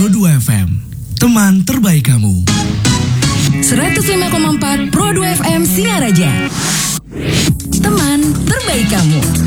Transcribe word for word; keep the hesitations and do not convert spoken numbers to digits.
Pro dua F M, teman terbaik kamu. seratus lima koma empat Pro dua F M Singaraja, teman terbaik kamu.